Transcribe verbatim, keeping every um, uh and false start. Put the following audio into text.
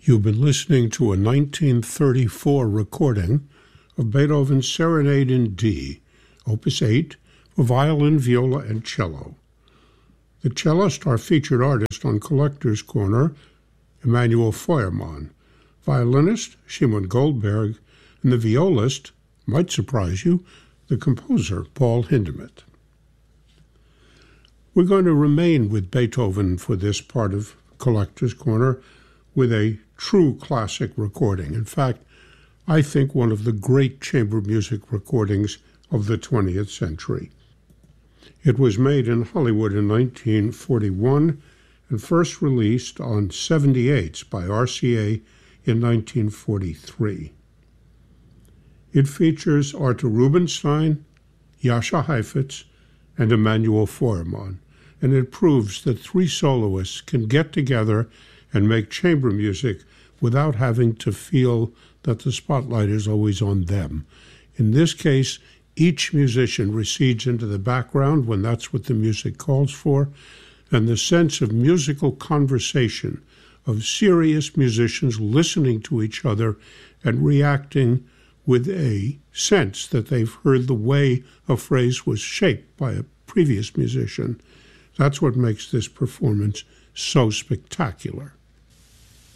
You've been listening to a nineteen thirty-four recording of Beethoven's Serenade in D, Opus eight, for violin, viola, and cello. The cellist, our featured artist on Collector's Corner, Emanuel Feuermann. Violinist, Shimon Goldberg, and the violist, might surprise you, the composer, Paul Hindemith. We're going to remain with Beethoven for this part of Collector's Corner with a true classic recording. In fact, I think one of the great chamber music recordings of the twentieth century. It was made in Hollywood in nineteen forty-one and first released on seventy-eights by R C A in nineteen forty-three. It features Artur Rubinstein, Jascha Heifetz, and Emanuel Feuermann, and it proves that three soloists can get together and make chamber music without having to feel that the spotlight is always on them. In this case, each musician recedes into the background when that's what the music calls for, and the sense of musical conversation, of serious musicians listening to each other and reacting with a sense that they've heard the way a phrase was shaped by a previous musician. That's what makes this performance so spectacular.